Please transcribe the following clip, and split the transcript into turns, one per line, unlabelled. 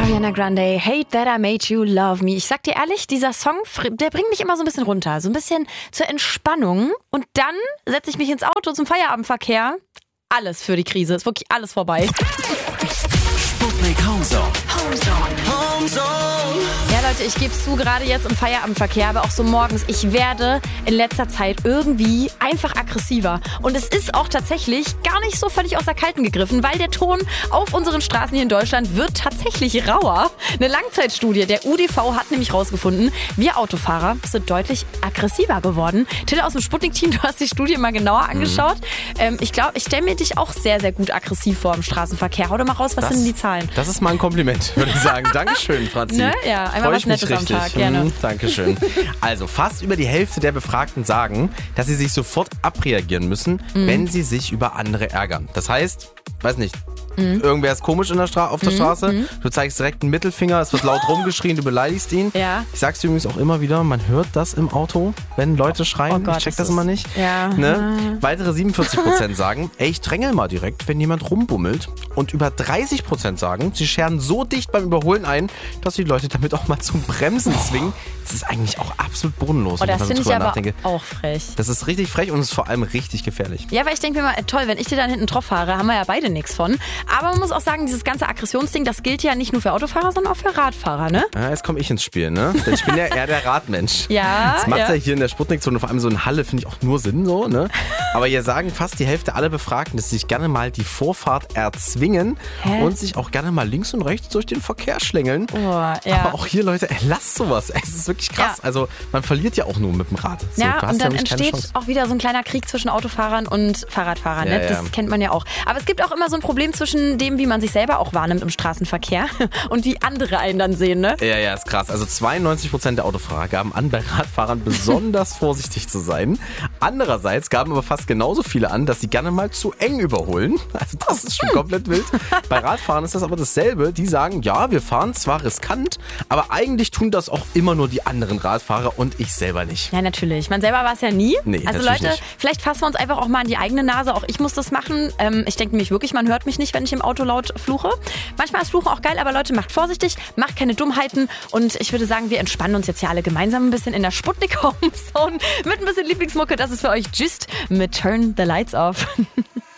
Ariana Grande, Hate That I Made You Love Me. Ich sag dir ehrlich, dieser Song, der bringt mich immer so ein bisschen runter. So ein bisschen zur Entspannung. Und dann setze ich mich ins Auto zum Feierabendverkehr. Alles für die Krise. Ist wirklich alles vorbei.
Sputnik Homezone.
Ja, Leute, ich gebe es zu, gerade jetzt im Feierabendverkehr, aber auch so morgens, ich werde in letzter Zeit irgendwie einfach aggressiver. Und es ist auch tatsächlich gar nicht so völlig aus der Kalten gegriffen, weil der Ton auf unseren Straßen hier in Deutschland wird tatsächlich rauer. Eine Langzeitstudie der UDV hat nämlich rausgefunden, wir Autofahrer sind deutlich aggressiver geworden. Till aus dem Sputnik-Team, du hast die Studie mal genauer angeschaut. Ich glaube, ich stelle mir dich auch sehr, sehr gut aggressiv vor im Straßenverkehr. Hau doch mal raus, was sind denn die Zahlen?
Das ist mal ein Kompliment, würde ich sagen. Dankeschön, Franzi.
Ne? Ja, einmal was Nettes am Tag, gerne.
Dankeschön. Also, fast über die Hälfte der Befragten sagen, dass sie sich sofort abreagieren müssen, wenn sie sich über andere ärgern. Das heißt, weiß nicht, irgendwer ist komisch auf der Straße, du zeigst direkt einen Mittelfinger, es wird laut rumgeschrien, du beleidigst ihn.
Ja.
Ich sag's dir übrigens auch immer wieder, man hört das im Auto, wenn Leute schreien.
Oh Gott,
ich check das immer nicht.
Ja.
Ne? Weitere 47% sagen, ey, ich drängel mal direkt, wenn jemand rumbummelt. Und über 30% sagen, sie scheren so dicht beim Überholen ein, dass die Leute damit auch mal zum Bremsen zwingen. Das ist eigentlich auch absolut bodenlos, wenn
Das
ich
finde ich
drüber
aber
nachdenke.
auch frech.
Das ist richtig frech und ist vor allem richtig gefährlich.
Ja, weil ich denke mir mal, toll, wenn ich dir dann hinten drauf fahre, haben wir ja beide nichts von. Aber man muss auch sagen, dieses ganze Aggressionsding, das gilt ja nicht nur für Autofahrer, sondern auch für Radfahrer, ne?
Ja, jetzt komme ich ins Spiel, ne? Denn ich bin ja eher der Radmensch.
Ja,
Das macht
ja.
ja hier in der Sputnik-Zone, vor allem so in Halle, finde ich auch nur Sinn, so, ne? Aber hier sagen fast die Hälfte aller Befragten, dass sie sich gerne mal die Vorfahrt erzwingen und sich auch gerne mal links und rechts durch den Verkehr schlängeln.
Oh, ja.
Aber auch hier, Leute, lasst sowas. Es ist wirklich krass.
Ja.
Also, man verliert ja auch nur mit dem Rad. So,
Ja,
du hast
und dann
wirklich keine
entsteht
Chance.
auch wieder so ein kleiner Krieg zwischen Autofahrern und Fahrradfahrern.
Ja,
Ne? Das
ja.
kennt man ja auch. Aber es gibt auch immer so ein Problem zwischen dem, wie man sich selber auch wahrnimmt im Straßenverkehr und wie andere einen dann sehen, ne?
Ja, ist krass. Also 92% der Autofahrer gaben an, bei Radfahrern besonders vorsichtig zu sein. Andererseits gaben aber fast genauso viele an, dass sie gerne mal zu eng überholen. Also das ist schon komplett wild. Bei Radfahrern ist das aber dasselbe. Die sagen, ja, wir fahren zwar riskant, aber eigentlich tun das auch immer nur die anderen Radfahrer und ich selber nicht.
Ja, natürlich. Man selber war es ja nie.
Nee,
also
natürlich
Leute,
nicht.
vielleicht fassen wir uns einfach auch mal an die eigene Nase. Auch ich muss das machen. Ich denke nämlich wirklich, man hört mich nicht, wenn ich im Auto laut fluche. Manchmal ist Fluchen auch geil, aber Leute, macht vorsichtig, macht keine Dummheiten. Und ich würde sagen, wir entspannen uns jetzt hier alle gemeinsam ein bisschen in der Sputnik Homezone mit ein bisschen Lieblingsmucke. Das ist für euch Just mit Turn the Lights Off.